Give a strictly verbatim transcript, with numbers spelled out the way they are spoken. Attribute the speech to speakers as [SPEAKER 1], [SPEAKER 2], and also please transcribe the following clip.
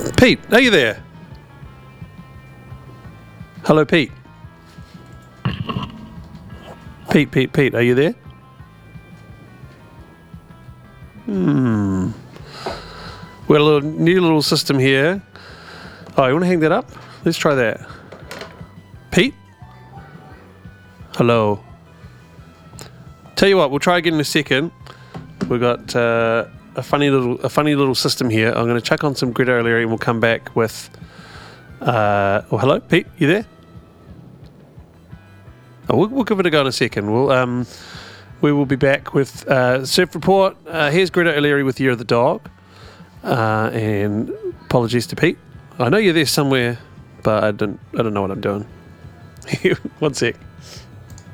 [SPEAKER 1] Pete, are you there? Hello, Pete. Pete, Pete, Pete, are you there? Hmm. We've got a little, new little system here. Oh, you want to hang that up? Let's try that. Pete? Hello. Tell you what, we'll try again in a second. We've got uh, a funny little a funny little system here. I'm going to chuck on some Greta O'Leary and we'll come back with... Uh, oh, hello, Pete, you there? Oh, we'll, we'll give it a go in a second. We'll, um, we will be back with uh, Surf Report. Uh, here's Greta O'Leary with Year of the Dog. Uh, and apologies to Pete. I know you're there somewhere, but I don't, I don't know what I'm doing. One sec.